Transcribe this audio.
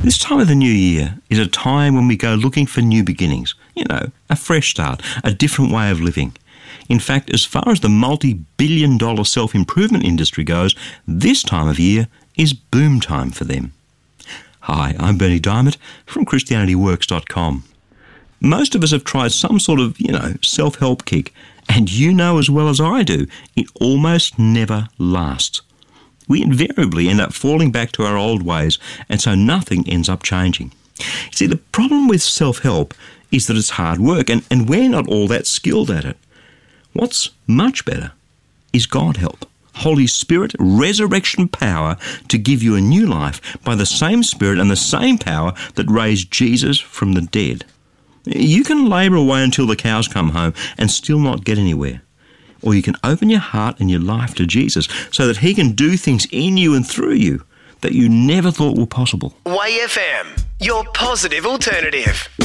This time of the new year is a time when we go looking for new beginnings. You know, a fresh start, a different way of living. In fact, as far as the multi-billion-dollar self-improvement industry goes, this time of year is boom time for them. Hi, I'm Berni Dymet from ChristianityWorks.com. Most of us have tried some sort of, self-help kick, and you know as well as I do, it almost never lasts. We invariably end up falling back to our old ways, and so nothing ends up changing. You see, the problem with self-help is that it's hard work, and we're not all that skilled at it. What's much better is God help. Holy Spirit, resurrection power to give you a new life by the same Spirit and the same power that raised Jesus from the dead. You can labour away until the cows come home and still not get anywhere. Or you can open your heart and your life to Jesus so that He can do things in you and through you that you never thought were possible. YFM, your positive alternative.